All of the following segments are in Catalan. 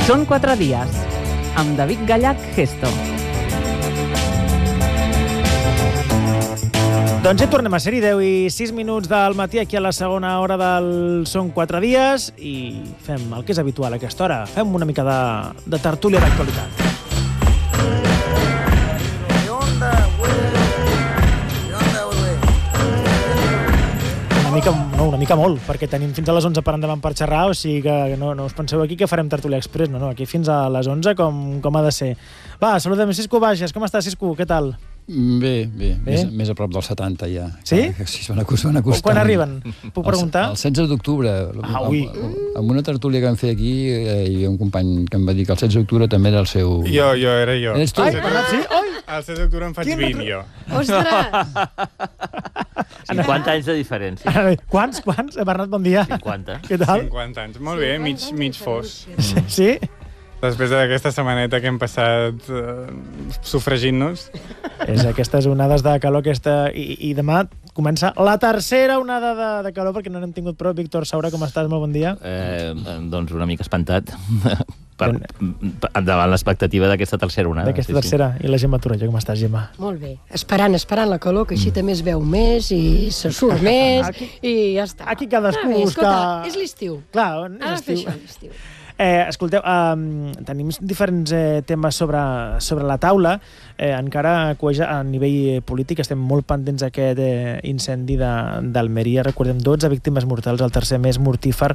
Són 4 dies, amb David Gallach Gesto. Doncs ja tornem a ser-hi, 10 i 6 minuts del matí, aquí a la segona hora del Són 4 dies, i fem el que és habitual a aquesta hora. Fem una mica de tertúlia d'actualitat. Una mica molt, perquè tenim fins a les 11 per endavant per xerrar, o sigui que no us penseu aquí que farem tertúlia express, no, aquí fins a les 11 com ha de ser. Va, saludem Cisco Bages, com estàs, Cisco, què tal? Bé. Més a prop dels 70 ja. Sí? Sí, se van acostant. Quan arriben? Puc preguntar? El 16 d'octubre. Amb una tertúlia que vam fer aquí, hi havia un company que em va dir que el 16 d'octubre també era el seu... Era jo. Eres tu? Ai, Bernat, sí? Oi! El 16 d'octubre em faig vídeo. Ostres! 50 anys de diferència. Quants? Bernat, bon dia. 50. Què tal? 50 anys. Molt bé, mig fos. Sí? Després d'aquesta setmaneta que hem passat sofregint-nos. Aquesta és onades de calor i demà comença la tercera onada de calor perquè no n'hem tingut prou. Víctor Saura, com estàs? Molt bon dia. Doncs una mica espantat davant l'expectativa d'aquesta tercera onada. D'aquesta tercera. I la Gemma Torelló, com estàs, Gemma? Molt bé. Esperant la calor, que així també es veu més i se surt més i ja està. Aquí cadascú busca... Escolta, és l'estiu. Clar, és l'estiu. Això, l'estiu. Escolteu, tenim diferents temes sobre la taula. Encara a nivell polític estem molt pendents d'aquest incendi d'Almeria. Recordem 12 víctimes mortals, el tercer més mortífer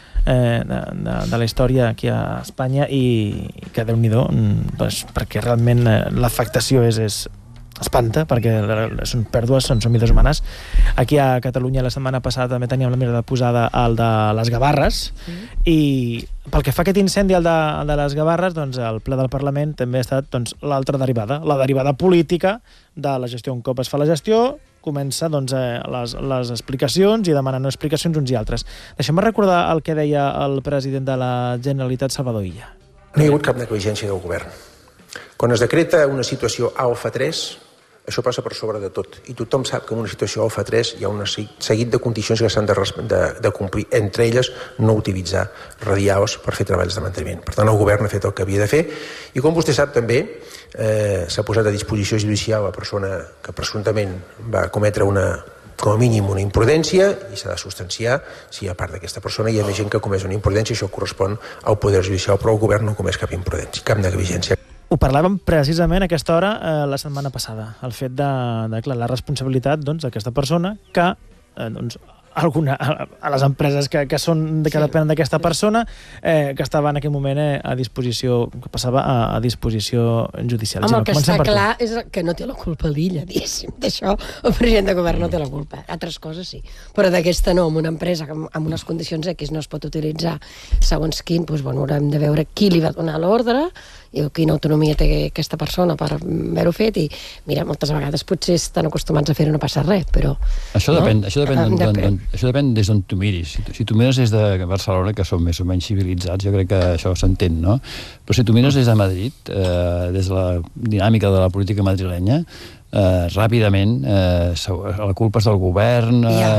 de la història aquí a Espanya, i que Déu-n'hi-do, perquè realment l'afectació és espanta, perquè són pèrdues, són vides humanes. Aquí a Catalunya la setmana passada també teníem la mirada posada al de les Gavarres, i pel que fa a aquest incendi, el de les Gavarres, doncs el ple del Parlament també ha estat l'altra derivada, la derivada política de la gestió. Un cop es fa la gestió, comença les explicacions i demanen explicacions uns i altres. Deixem-me recordar el que deia el president de la Generalitat, Salvador Illa. No hi ha hagut cap negligència del govern. Quan es decreta una situació alfa 3, això passa per sobre de tot. I tothom sap que en una situació alfa 3 hi ha un seguit de condicions que s'han de complir. Entre elles, no utilitzar radials per fer treballs de manteniment. Per tant, el govern ha fet el que havia de fer. I com vostè sap també, s'ha posat a disposició judicial la persona que presumptament va cometre com a mínim una imprudència, i s'ha de substanciar si a part d'aquesta persona hi ha més gent que ha comès una imprudència. Això correspon al Poder Judicial, però el govern no ha comès cap imprudència, cap negligència. Ho parlàvem precisament a aquesta hora la setmana passada, el fet de la responsabilitat d'aquesta persona que a les empreses que depenen d'aquesta persona, que estava en aquell moment a disposició, que passava a disposició judicial. Home, el que està clar és que no té la culpa l'Illa, diguéssim. D'això el president de govern no té la culpa. Altres coses sí. Però d'aquesta no, amb una empresa amb unes condicions X no es pot utilitzar segons quin, doncs haurem de veure qui li va donar l'ordre i quina autonomia té aquesta persona per haver-ho fet, i mira, moltes vegades potser estan acostumats a fer-ho, no passa res, però... Això depèn des d'on tu miris. Si tu mires des de Barcelona, que som més o menys civilitzats, jo crec que això s'entén, no? Però si tu mires des de Madrid, des de la dinàmica de la política madrilenya, ràpidament la culpa és del govern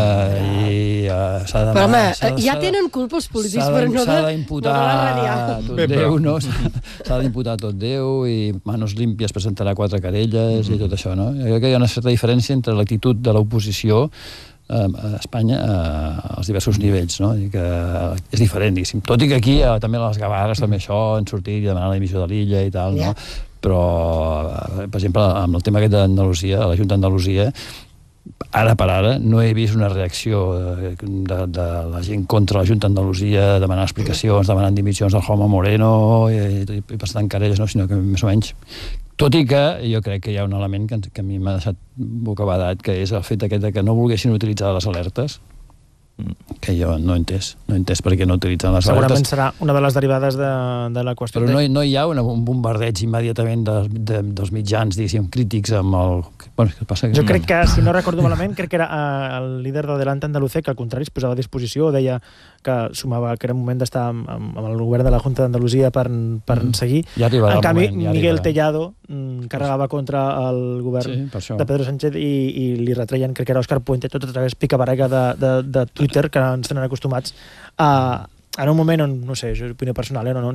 i s'ha de... Però home, ja tenen culpa els polítics, però no de la radial. Tot Déu, no? S'ha d'imputar tot Déu, i Manos Límpies presentarà 4 querelles i tot això, no? Jo crec que hi ha una certa diferència entre l'actitud de l'oposició a Espanya als diversos nivells, no? I que és diferent, diguéssim. Tot i que aquí també a les Gavarres també això han sortit i demanat la dimissió de l'Illa i tal, no? Però, per exemple, amb el tema aquest d'Andalusia, la Junta d'Andalusia, ara per ara no he vist una reacció de la gent contra la Junta d'Andalusia demanant explicacions, demanant dimissions del Jaume Moreno i presentant querelles, no? Sinó que més o menys... Tot i que jo crec que hi ha un element que a mi m'ha deixat bocabadat, que és el fet aquest que no volguessin utilitzar les alertes, que jo no he entès per què no utilitzen les alertes. Segurament serà una de les derivades de la qüestió. Però no hi ha un bombardeig immediatament dels mitjans, diguéssim, crítics amb el... Bueno, què passa? Jo crec que, si no recordo malament, crec que era el líder de Adelante Andalucía, que al contrari es posava a disposició, deia que sumava que era un moment d'estar amb el govern de la Junta d'Andalusia per seguir. En canvi, Miguel Tellado carregava contra el govern de Pedro Sánchez i li retreien, crec que era Òscar Puente, tot a través picabarega de Twitter, que ens tenen acostumats a en un moment on, no sé, jo opinió personal, no